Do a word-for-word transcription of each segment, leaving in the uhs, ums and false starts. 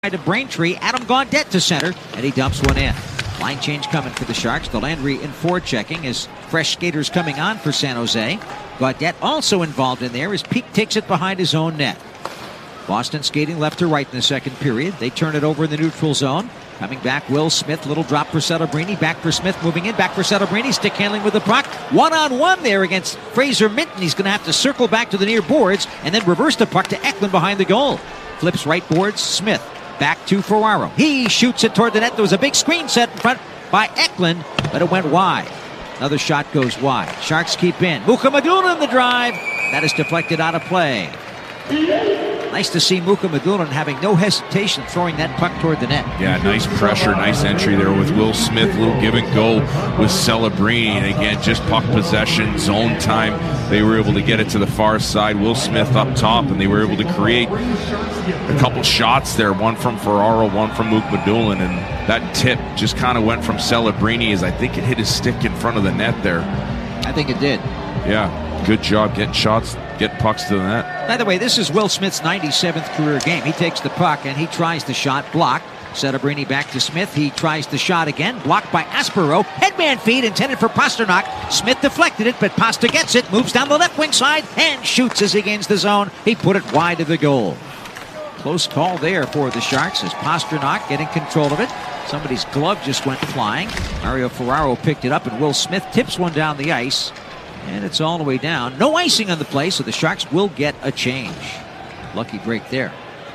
To Braintree, Adam Gaudette to center, and he dumps one in. Line change coming for the Sharks. Delandry in forward checking as fresh skaters coming on for San Jose. Gaudette also involved in there as Peak takes it behind his own net. Boston skating left to right in the second period. They turn it over in the neutral zone. Coming back, Will Smith. Little drop for Celebrini. Back for Smith. Moving in. Back for Celebrini. Stick handling with the puck. One-on-one there against Fraser Minton. He's going to have to circle back to the near boards and then reverse the puck to Eklund behind the goal. Flips right boards. Smith. Back to Ferraro. He shoots it toward the net. There was a big screen set in front by Eklund, but it went wide. Another shot goes wide. Sharks keep in. Mukhamadullin in the drive. That is deflected out of play. Nice to see Mukhamadullin having no hesitation throwing that puck toward the net. Yeah, nice pressure, nice entry there with Will Smith. Little give and go with Celebrini. And again, just puck possession, zone time. They were able to get it to the far side. Will Smith up top, and they were able to create a couple shots there. One from Ferraro, one from Mukhamadullin. And that tip just kind of went from Celebrini as I think it hit his stick in front of the net there. I think it did. Yeah, good job getting shots, getting pucks to the net. By the way, this is Will Smith's ninety-seventh career game. He takes the puck and he tries the shot, blocked. Celebrini back to Smith. He tries the shot again, blocked by Aspero. Headman feed intended for Pasternak. Smith deflected it, but Pasta gets it, moves down the left wing side, and shoots as he gains the zone. He put it wide of the goal. Close call there for the Sharks as Pasternak getting control of it. Somebody's glove just went flying. Mario Ferraro picked it up, and Will Smith tips one down the ice. And it's all the way down. No icing on the play, so the Sharks will get a change. Lucky break there.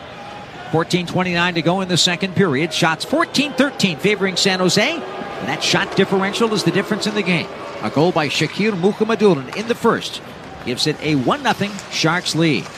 fourteen twenty-nine to go in the second period. Shots fourteen thirteen favoring San Jose. And that shot differential is the difference in the game. A goal by Shakir Mukhamadullin in the first gives it a one nothing Sharks lead.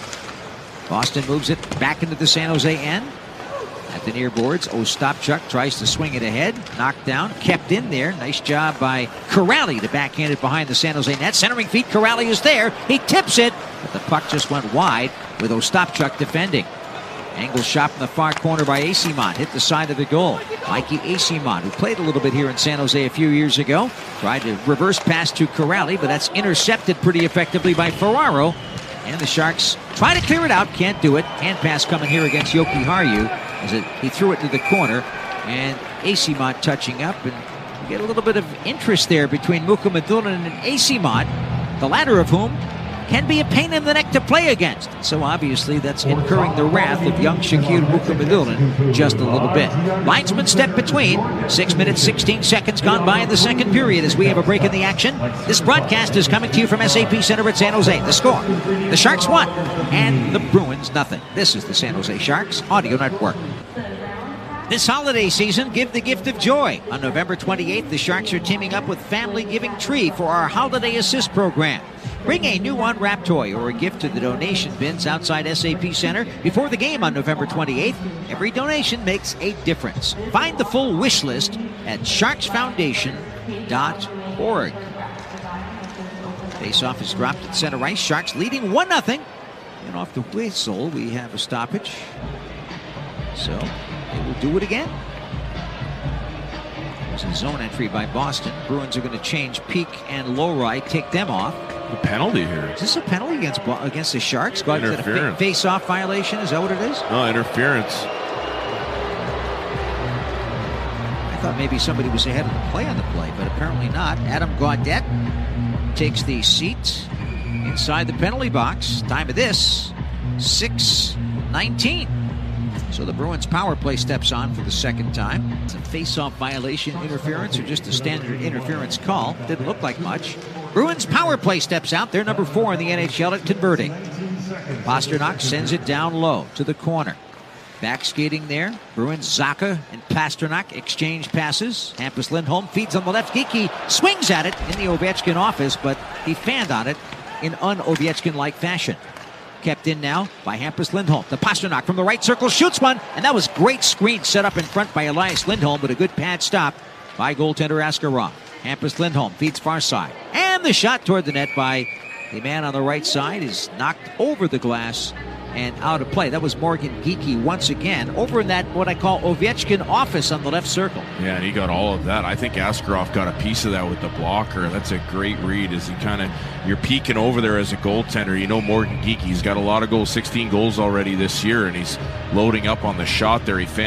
Boston moves it back into the San Jose end. At the near boards, Ostapchuk tries to swing it ahead. Knocked down, kept in there. Nice job by Corrali to backhand it behind the San Jose net. Centering feet, Corrali is there. He tips it, but the puck just went wide with Ostapchuk defending. Angle shot from the far corner by Asimont. Hit the side of the goal. Mikey Asimont, who played a little bit here in San Jose a few years ago, tried to reverse pass to Corrali, but that's intercepted pretty effectively by Ferraro. And the Sharks try to clear it out, can't do it. Hand pass coming here against Yoki Haru as it, he threw it to the corner. And Asimont touching up, and you get a little bit of interest there between Mukhamadullin and Asimont, the latter of whom can be a pain in the neck to play against. So obviously that's incurring the wrath of young Shakir Mukhamadullin just a little bit. Linesman step between. Six minutes, sixteen seconds gone by in the second period as we have a break in the action. This broadcast is coming to you from S A P Center at San Jose. The score, the Sharks one and the Bruins nothing. This is the San Jose Sharks Audio Network. This holiday season, give the gift of joy. On November twenty-eighth, the Sharks are teaming up with Family Giving Tree for our Holiday Assist program. Bring a new unwrapped toy or a gift to the donation bins outside S A P Center before the game on November twenty-eighth. Every donation makes a difference. Find the full wish list at sharks foundation dot org. Face-off is dropped at center ice. Sharks leading one nothing. And off the whistle, we have a stoppage. So they will do it again. There's a zone entry by Boston. Bruins are going to change Peak and Lowry, take them off. The penalty here. Is this a penalty against against the Sharks? Go ahead, is that a fa- face-off violation? Is that what it is? No, interference. I thought maybe somebody was ahead of the play on the play, but apparently not. Adam Gaudette takes the seat inside the penalty box. Time of this, six nineteen. So the Bruins power play steps on for the second time. It's a face-off violation, interference, or just a standard interference call. Didn't look like much. Bruins power play steps out. They're number four in the N H L at converting. Pasternak sends it down low to the corner. Back skating there. Bruins, Zacha and Pasternak exchange passes. Hampus Lindholm feeds on the left. Geeky swings at it in the Ovechkin office, but he fanned on it in un-Ovechkin-like fashion. Kept in now by Hampus Lindholm. The Pasternak from the right circle shoots one, and that was great screen set up in front by Elias Lindholm, but a good pad stop by goaltender Askarov. Hampus Lindholm feeds far side. And the shot toward the net by The man on the right side is knocked over the glass and out of play. That was Morgan Geekie once again over in that what I call Ovechkin office on the left circle. Yeah, and he got all of that. I think Askarov got a piece of that with the blocker. That's a great read as he kind of, you're peeking over there as a goaltender. You know Morgan Geekie, he's got a lot of goals, sixteen goals already this year, and he's loading up on the shot there. He